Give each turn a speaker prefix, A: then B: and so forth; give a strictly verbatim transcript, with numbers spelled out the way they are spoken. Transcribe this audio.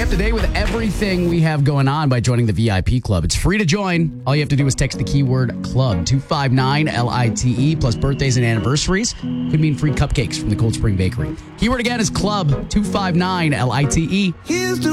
A: Stay up to date with everything we have going on by joining the V I P Club. It's free to join. All you have to do is text the keyword club two five nine L I T E plus birthdays and anniversaries. Could mean free cupcakes from the Cold Spring Bakery. Keyword again is club two five nine L I T E.